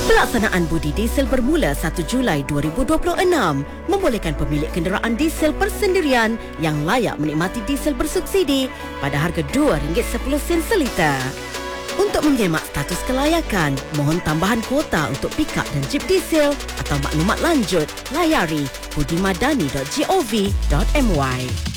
Pelaksanaan budi diesel bermula 1 Julai 2026 membolehkan pemilik kenderaan diesel persendirian yang layak menikmati diesel bersubsidi pada harga RM2.10 seliter. Untuk mengemak status kelayakan, mohon tambahan kuota untuk pikap dan jeep diesel atau maklumat lanjut, layari budimadani.gov.my.